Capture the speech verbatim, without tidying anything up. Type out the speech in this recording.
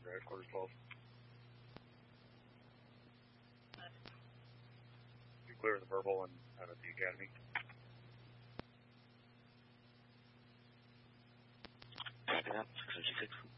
Red Headquarters twelve. You clear the verbal and out at the academy. Copy that, six oh two six.